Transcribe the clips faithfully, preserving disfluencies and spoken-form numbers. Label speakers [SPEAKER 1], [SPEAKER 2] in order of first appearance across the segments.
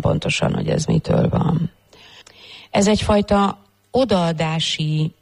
[SPEAKER 1] pontosan, hogy ez mitől van. Ez egyfajta odaadási,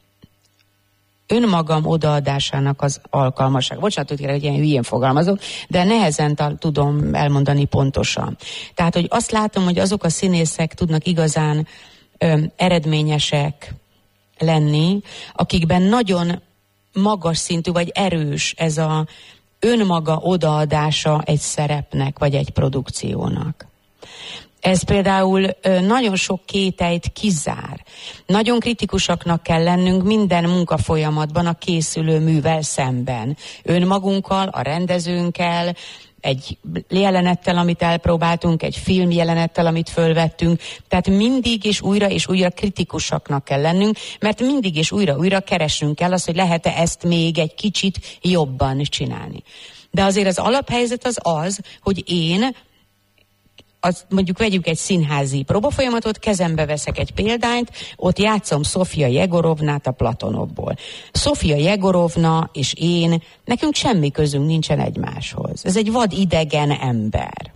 [SPEAKER 1] önmagam odaadásának az alkalmaság. Bocsánat, hogy ilyen hülyén fogalmazok, de nehezen t- tudom elmondani pontosan. Tehát, hogy azt látom, hogy azok a színészek tudnak igazán ö, eredményesek lenni, akikben nagyon magas szintű vagy erős ez a önmaga odaadása egy szerepnek vagy egy produkciónak. Ez például nagyon sok kételyt kizár. Nagyon kritikusaknak kell lennünk minden munkafolyamatban a készülő művel szemben. Önmagunkkal, a rendezőnkkel, egy jelenettel, amit elpróbáltunk, egy film jelenettel, amit fölvettünk. Tehát mindig és újra és újra kritikusaknak kell lennünk, mert mindig és újra-újra keresnünk kell azt, hogy lehet-e ezt még egy kicsit jobban csinálni. De azért az alaphelyzet az az, hogy én az, mondjuk vegyük egy színházi próbafolyamatot, kezembe veszek egy példányt, ott játszom Szofia Jegorovnát a Platonovból. Szofia Jegorovna és én, nekünk semmi közünk nincsen egymáshoz. Ez egy vad idegen ember.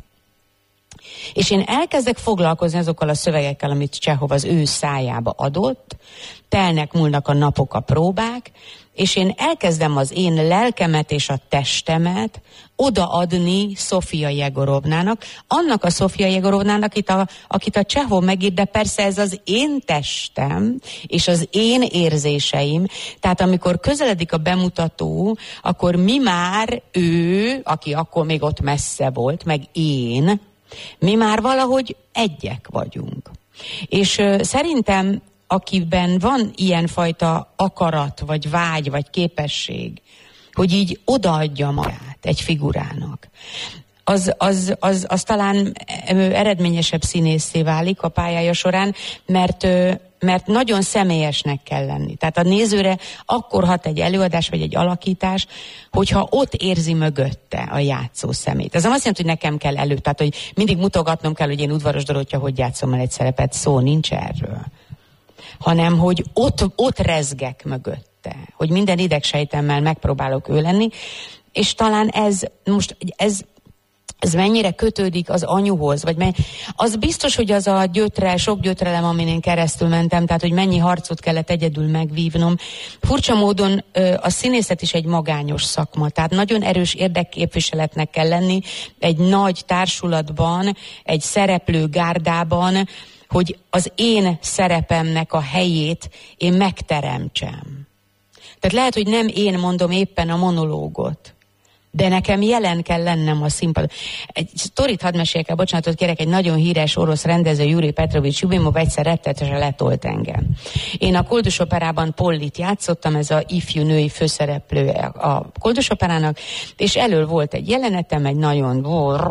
[SPEAKER 1] És én elkezdek foglalkozni azokkal a szövegekkel, amit Csehov az ő szájába adott, telnek, múlnak a napok, a próbák, és én elkezdem az én lelkemet és a testemet odaadni Szofia Jegorovnának, annak a Szofia Jegorovnának, akit a, akit a Csehov megírt, de persze ez az én testem, és az én érzéseim. Tehát amikor közeledik a bemutató, akkor mi már ő, aki akkor még ott messze volt, meg én, mi már valahogy egyek vagyunk. És uh, szerintem akiben van ilyenfajta akarat, vagy vágy, vagy képesség, hogy így odaadja magát egy figurának, az, az, az, az talán eredményesebb színészé válik a pályája során, mert, mert nagyon személyesnek kell lenni. Tehát a nézőre akkor hat egy előadás, vagy egy alakítás, hogyha ott érzi mögötte a játszó szemét. Ez nem azt jelenti, hogy nekem kell elő, tehát hogy mindig mutogatnom kell, hogy én Udvaros Dorottya, hogy játszom el egy szerepet, szó nincs erről. Hanem, hogy ott, ott rezgek mögötte, hogy minden idegsejtemmel megpróbálok ő lenni, és talán ez, most ez, ez mennyire kötődik az anyuhoz, vagy mely, az biztos, hogy az a gyötre, sok gyötrelem, amin én keresztül mentem, tehát, hogy mennyi harcot kellett egyedül megvívnom. Furcsa módon a színészet is egy magányos szakma, tehát nagyon erős érdekképviseletnek kell lenni egy nagy társulatban, egy szereplő gárdában, hogy az én szerepemnek a helyét én megteremtsem. Tehát lehet, hogy nem én mondom éppen a monológot, de nekem jelen kell lennem a színpadon. Egy sztorit hadd meséljek el, bocsánatot kérek, egy nagyon híres orosz rendező, Jurij Petrovics Ljubimov egyszer rettetesen letolt engem. Én a Koldus Operában Pollit játszottam, ez a ifjú női főszereplő a Koldus Operának, és elől volt egy jelenetem, egy nagyon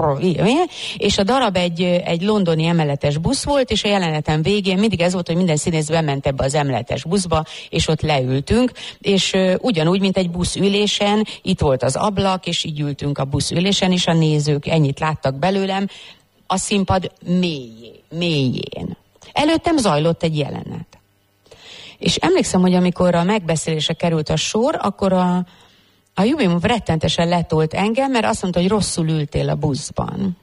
[SPEAKER 1] és a darab egy, egy londoni emeletes busz volt, és a jelenetem végén mindig ez volt, hogy minden színész bement ebbe az emeletes buszba, és ott leültünk, és uh, ugyanúgy, mint egy buszülésen, itt volt az ablak, és így ültünk a buszülésen, és a nézők ennyit láttak belőlem a színpad mélyén. mélyén. Előttem zajlott egy jelenet. És emlékszem, hogy amikor a megbeszélésre került a sor, akkor a, a Ljubimov rettentesen letolt engem, mert azt mondta, hogy rosszul ültél a buszban.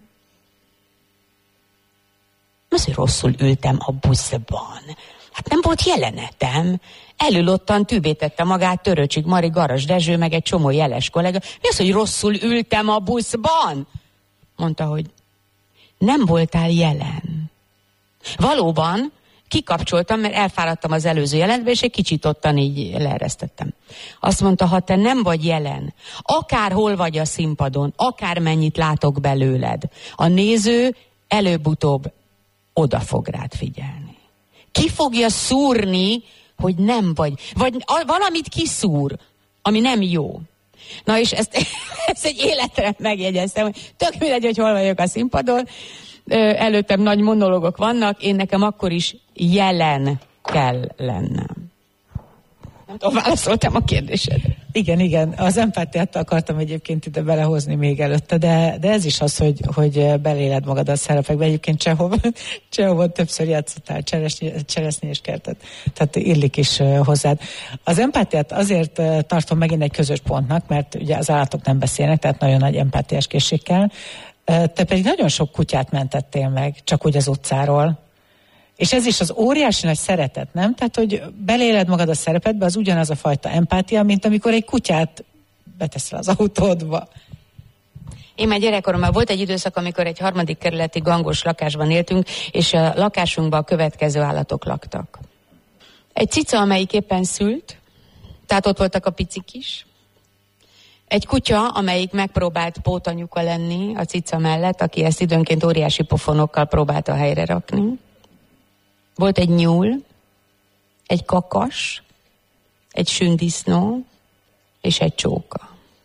[SPEAKER 1] Az, hogy rosszul ültem a buszban. Hát nem volt jelenetem. Elülottan tűbétette magát Töröcsik Mari, Garas Dezső, meg egy csomó jeles kollega. Mi az, hogy rosszul ültem a buszban? Mondta, hogy nem voltál jelen. Valóban kikapcsoltam, mert elfáradtam az előző jelentbe, és egy kicsit ottan így leeresztettem. Azt mondta, ha te nem vagy jelen, akárhol vagy a színpadon, akármennyit látok belőled, a néző előbb-utóbb oda fog rád figyelni. Ki fogja szúrni, hogy nem vagy, vagy a, valamit kiszúr, ami nem jó. Na és ezt, ezt egy életre megjegyeztem, hogy tök mindegy, hogy hol vagyok a színpadon, előttem nagy monológok vannak, én nekem akkor is jelen kell lennem. Nem tudom, válaszoltam a kérdésedre.
[SPEAKER 2] Igen, igen, az empátiát akartam egyébként ide belehozni még előtte, de, de ez is az, hogy, hogy beléled magad a szerepekbe. Egyébként Csehov, Csehovon többször játszottál Cseresznyi és Kertet, tehát illik is hozzád. Az empátiát azért tartom megint egy közös pontnak, mert ugye az állatok nem beszélnek, tehát nagyon nagy empátiás készség kell. Te pedig nagyon sok kutyát mentettél meg, csak úgy az utcáról. És ez is az óriási nagy szeretet, nem? Tehát, hogy beléled magad a szerepedbe, az ugyanaz a fajta empátia, mint amikor egy kutyát beteszel az autódba.
[SPEAKER 1] Én már gyerekkoromban volt egy időszak, amikor egy harmadik kerületi gangos lakásban éltünk, és a lakásunkban a következő állatok laktak. Egy cica, amelyik éppen szült, tehát ott voltak a picik is. Egy kutya, amelyik megpróbált pótanyuka lenni a cica mellett, aki ezt időnként óriási pofonokkal próbálta helyre rakni. Volt egy nyúl, egy kakas, egy sündisznó, és egy csóka.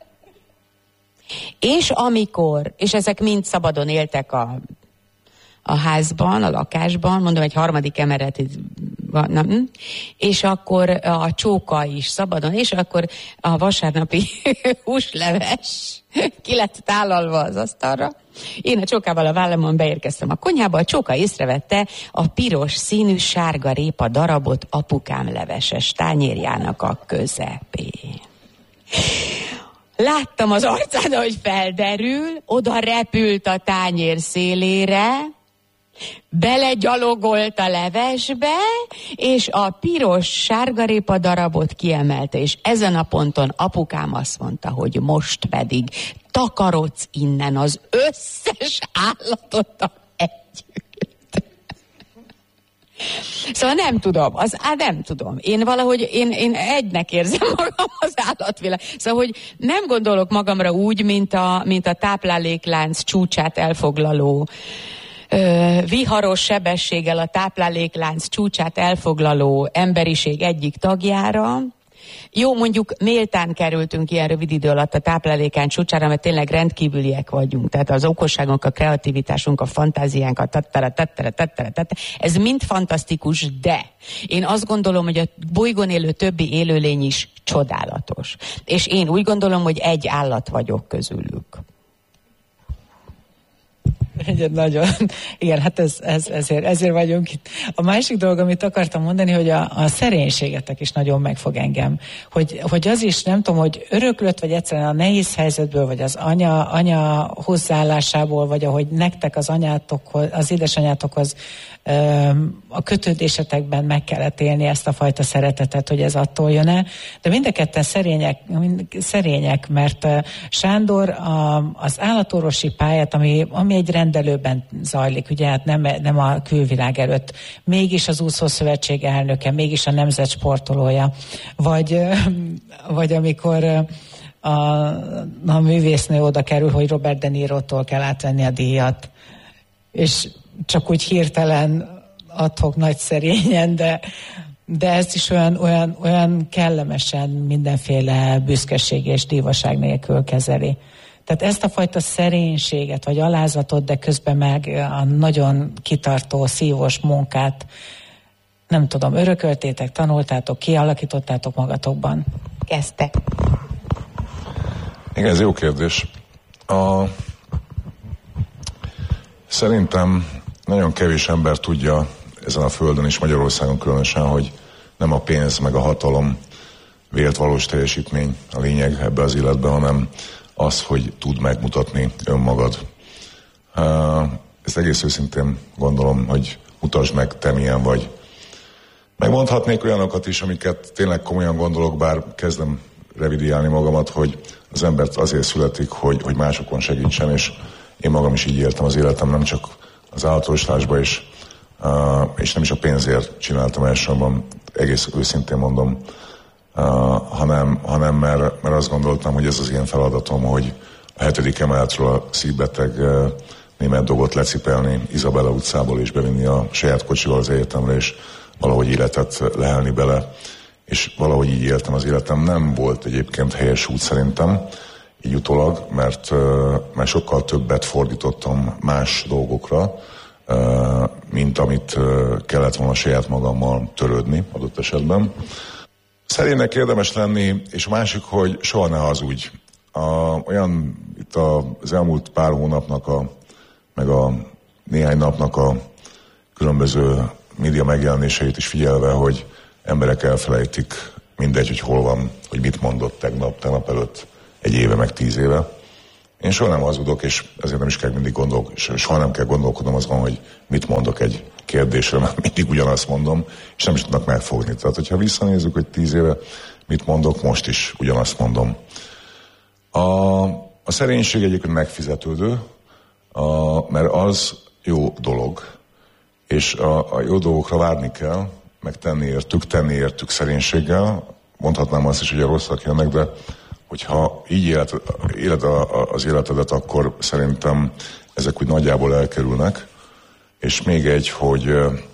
[SPEAKER 1] És amikor, és ezek mind szabadon éltek a, a házban, a lakásban, mondom, egy harmadik emelet, van, és akkor a csóka is szabadon, és akkor a vasárnapi húsleves ki lett tálalva az asztalra. Én a csókával a vállamon beérkeztem a konyhába, a csóka észrevette a piros színű sárga répa darabot apukám leveses tányérjának a közepén. Láttam az arcán, hogy felderül, oda repült a tányér szélére, belegyalogolt a levesbe, és a piros sárgarépa darabot kiemelte, és ezen a ponton apukám azt mondta, hogy most pedig takarodsz innen az összes állatot együtt. Szóval nem tudom, az, á, nem tudom. Én valahogy, én, én egynek érzem magam az állatvilág. Szóval, hogy nem gondolok magamra úgy, mint a, mint a tápláléklánc csúcsát elfoglaló, ö, viharos sebességgel a tápláléklánc csúcsát elfoglaló emberiség egyik tagjára. Jó, mondjuk méltán kerültünk ilyen rövid idő alatt a táplálékán csúcsára, mert tényleg rendkívüliek vagyunk. Tehát az okosságunk, a kreativitásunk, a fantáziánk, a tattara, tattara, tattara, tattara, ez mind fantasztikus, de én azt gondolom, hogy a bolygón élő többi élőlény is csodálatos. És én úgy gondolom, hogy egy állat vagyok közülük.
[SPEAKER 2] Egy nagyon, igen, hát ez, ez, ezért, ezért vagyunk itt. A másik dolog, amit akartam mondani, hogy a, a szerénységetek is nagyon megfog engem. Hogy, hogy az is, nem tudom, hogy öröklött, vagy egyszerűen a nehéz helyzetből, vagy az anya, anya hozzáállásából, vagy ahogy nektek az anyátokhoz, az édesanyátokhoz a kötődésetekben meg kellett élni ezt a fajta szeretetet, hogy ez attól jön-e. De mind a ketten szerények, szerények mert Sándor a, az állatorvosi pályát, ami, ami egy rendelőben zajlik, ugye hát nem, nem a külvilág előtt, mégis az úszószövetség elnöke, mégis a nemzet sportolója, vagy, vagy amikor a, a művésznő oda kerül, hogy Robert De Niro-tól kell átvenni a díjat, és csak úgy hirtelen adhok nagy szerényen, de, de ez is olyan, olyan, olyan kellemesen mindenféle büszkeség és dívaság nélkül kezeli. Tehát ezt a fajta szerénységet, vagy alázatot, de közben meg a nagyon kitartó, szívós munkát, nem tudom, örököltétek, tanultátok, kialakítottátok magatokban?
[SPEAKER 1] Kezdtek.
[SPEAKER 3] Igen, ez jó kérdés. A... Szerintem nagyon kevés ember tudja ezen a földön és Magyarországon különösen, hogy nem a pénz meg a hatalom vélt valós teljesítmény a lényeg ebbe az életben, hanem az, hogy tud megmutatni önmagad. Ezt egész őszintén gondolom, hogy mutasd meg, te milyen vagy. Megmondhatnék olyanokat is, amiket tényleg komolyan gondolok, bár kezdem revidiálni magamat, hogy az ember azért születik, hogy, hogy másokon segítsen, és én magam is így éltem az életem, nem csak az állatorvoslásban is, uh, és nem is a pénzért csináltam elsősorban, egész őszintén mondom, uh, hanem, hanem mert, mert azt gondoltam, hogy ez az én feladatom, hogy a hetedik emeletről a szívbeteg uh, német dogot lecipelni Izabella utcából és bevinni a saját kocsival az egyetemre, és valahogy életet lehelni bele. És valahogy így éltem az életem. Nem volt egyébként helyes út szerintem, így utólag, mert, mert sokkal többet fordítottam más dolgokra, mint amit kellett volna saját magammal törődni adott esetben. Szerénynek érdemes lenni, és a másik, hogy soha ne hazudj. A, olyan itt az elmúlt pár hónapnak, a, meg a néhány napnak a különböző média megjelenéseit is figyelve, hogy emberek elfelejtik, mindegy, hogy hol van, hogy mit mondott tegnap, tegnap előtt, egy éve, meg tíz éve. Én soha nem hazudok, és ezért nem is kell mindig gondolkodni, és soha nem kell gondolkodnom azon, hogy mit mondok egy kérdésre, mert mindig ugyanazt mondom, és nem is tudnak megfogni. Tehát, hogyha visszanézzük, hogy tíz éve mit mondok, most is ugyanazt mondom. A, a szerénység egyébként megfizetődő, a, mert az jó dolog, és a, a jó dolgokra várni kell, meg tenni értük, tenni értük szerénységgel. Mondhatnám azt is, hogy a rosszak jönnek, de hogyha így élet, éled a, az életedet, akkor szerintem ezek úgy nagyjából elkerülnek. És még egy, hogy,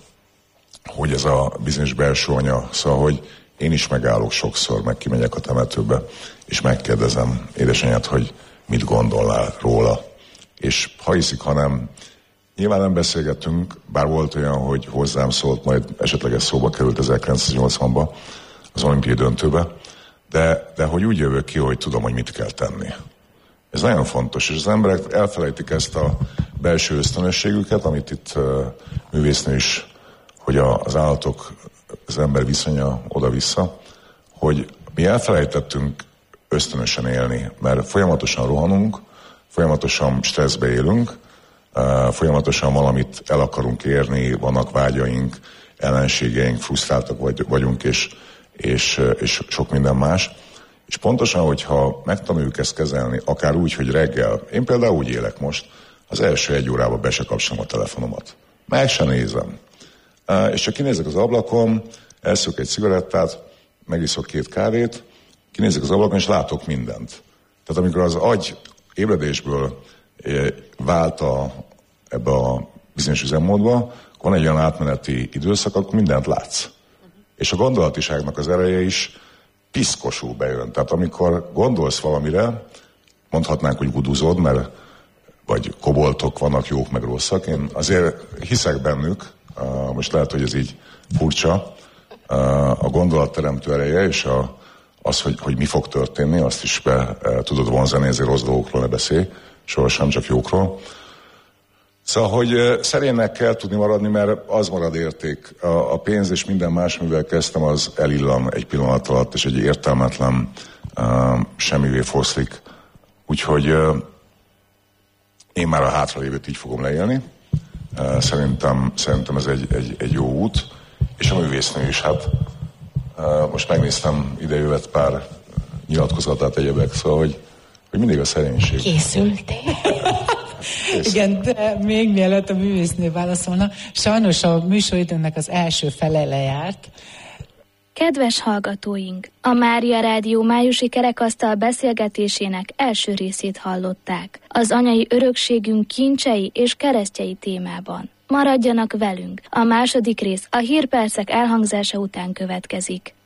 [SPEAKER 3] hogy ez a bizonyos belső anya, szóval, hogy én is megállok sokszor, meg kimegyek a temetőbe, és megkérdezem édesanyját, hogy mit gondol róla. És ha hiszik, ha nem, nyilván nem beszélgetünk, bár volt olyan, hogy hozzám szólt, majd esetleg ez szóba került ezerkilencszáznyolcvanban az olimpiai döntőbe, de, de hogy úgy jövök ki, hogy tudom, hogy mit kell tenni. Ez nagyon fontos, és az emberek elfelejtik ezt a belső ösztönösségüket, amit itt uh, művésznő is, hogy a, az állatok, az ember viszonya oda-vissza, hogy mi elfelejtettünk ösztönösen élni, mert folyamatosan rohanunk, folyamatosan stresszbe élünk, uh, folyamatosan valamit el akarunk érni, vannak vágyaink, ellenségeink, frusztráltak vagy, vagyunk, és, és, és sok minden más. És pontosan, hogyha megtanuljuk ezt kezelni, akár úgy, hogy reggel, én például úgy élek most, az első egy órában be se kapcsolom a telefonomat. Meg se nézem. És csak kinézek az ablakon, elszök egy cigarettát, megiszok két kávét, kinézek az ablakon, és látok mindent. Tehát amikor az agy ébredésből vált a, ebbe a bizonyos üzemmódba, van egy olyan átmeneti időszak, akkor mindent látsz. És a gondolatiságnak az ereje is piszkosul bejön. Tehát amikor gondolsz valamire, mondhatnánk, hogy vuduzod, mert vagy koboltok vannak jók meg rosszak. Én azért hiszek bennük, most lehet, hogy ez így furcsa, a gondolatteremtő ereje, és a, az, hogy, hogy mi fog történni, azt is be tudod vonzani, ezért rossz dolgokról ne beszélj, sohasem csak jókról. Szóval, hogy szerénynek kell tudni maradni, mert az marad érték. A, a pénz és minden más, mivel kezdtem, az elillan egy pillanat alatt, és egy értelmetlen uh, semmivé foszlik. Úgyhogy uh, én már a hátralévőt így fogom leélni. Uh, szerintem, szerintem ez egy, egy, egy jó út. És a művésznő is, hát uh, most megnéztem idejövet pár nyilatkozatát egyebek, szóval, hogy, hogy mindig a szerénység.
[SPEAKER 1] Készültél?
[SPEAKER 2] Igen, de még mielőtt a művésznő válaszolna, sajnos a műsoridőnek az első fele lejárt.
[SPEAKER 4] Kedves hallgatóink, a Mária Rádió májusi kerekasztal beszélgetésének első részét hallották. Az anyai örökségünk kincsei és keresztjei témában. Maradjanak velünk, a második rész a hírpercek elhangzása után következik.